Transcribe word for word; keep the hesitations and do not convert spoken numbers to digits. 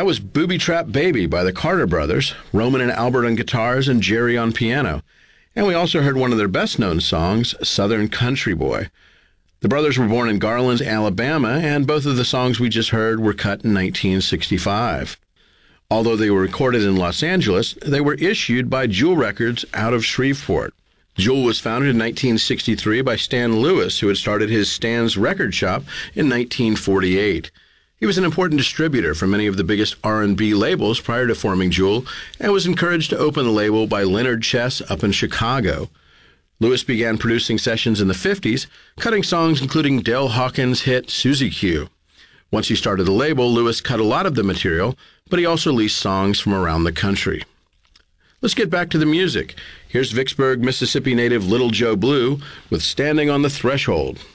That was Booby Trap Baby by the Carter Brothers, Roman and Albert on guitars and Jerry on piano. And we also heard one of their best-known songs, Southern Country Boy. The brothers were born in Garland, Alabama, and both of the songs we just heard were cut in nineteen sixty-five. Although they were recorded in Los Angeles, they were issued by Jewel Records out of Shreveport. Jewel was founded in nineteen sixty-three by Stan Lewis, who had started his Stan's Record Shop in nineteen forty-eight. He was an important distributor for many of the biggest R and B labels prior to forming Jewel, and was encouraged to open the label by Leonard Chess up in Chicago. Lewis began producing sessions in the fifties, cutting songs including Del Hawkins' hit Susie Q. Once he started the label, Lewis cut a lot of the material, but he also leased songs from around the country. Let's get back to the music. Here's Vicksburg, Mississippi native Little Joe Blue with Standing on the Threshold.